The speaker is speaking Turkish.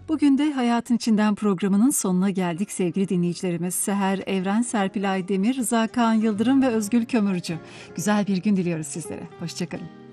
Bugün de Hayatın İçinden programının sonuna geldik sevgili dinleyicilerimiz. Seher Evren, Serpil Aydemir, Rıza Kaan Yıldırım ve Özgül Kömürcü. Güzel bir gün diliyoruz sizlere. Hoşçakalın.